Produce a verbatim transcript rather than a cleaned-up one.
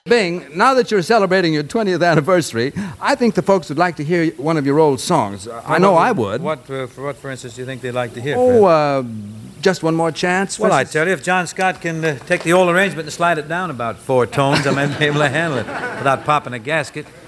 Bing, now that you're celebrating your twentieth anniversary, I think the folks would like to hear one of your old songs. Uh, I know what, I would. What, uh, for what, for instance, do you think they'd like to hear? Oh, uh, just one more chance? Well, I tell you, if John Scott can uh, take the old arrangement and slide it down about four tones, I might be able to handle it without popping a gasket.